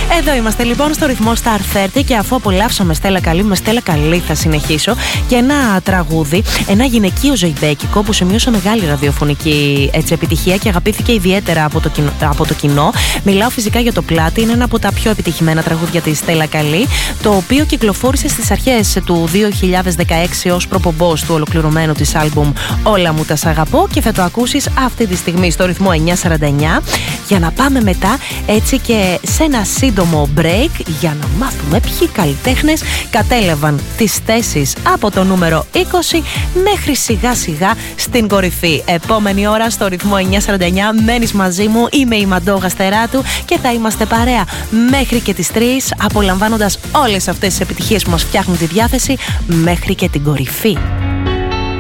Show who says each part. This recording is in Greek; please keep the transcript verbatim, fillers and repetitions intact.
Speaker 1: Εδώ είμαστε λοιπόν στο ρυθμό Star τριάντα και αφού απολαύσαμε Στέλλα Καλή, με Στέλλα Καλή θα συνεχίσω και ένα τραγούδι, ένα γυναικείο ζωηδέκικο που σημείωσε μεγάλη ραδιοφωνική έτσι, επιτυχία και αγαπήθηκε ιδιαίτερα από το, κοινό, από το κοινό. Μιλάω φυσικά για το Πλάτη, είναι ένα από τα πιο επιτυχημένα τραγούδια της Στέλλα Καλή, το οποίο κυκλοφόρησε στις αρχές του δύο χιλιάδες δεκαέξι ως προπομπός του ολοκληρωμένου της άλμπουμ Όλα μου τα σ' αγαπώ, και θα το ακούσεις αυτή τη στιγμή στο ρυθμό εννιακόσια σαράντα εννιά, για να πάμε μετά έτσι και σε ένα σύντομο break για να μάθουμε ποιοι καλλιτέχνες κατέλαβαν τις θέσεις από το νούμερο είκοσι μέχρι σιγά σιγά στην κορυφή. Επόμενη ώρα στο ρυθμό εννιακόσια σαράντα εννιά μένεις μαζί μου, είμαι η Μαντώ Γαστεράτου και θα είμαστε παρέα μέχρι και τις τρεις, απολαμβάνοντας όλες αυτές τις επιτυχίες που μας φτιάχνουν τη διάθεση μέχρι και την κορυφή.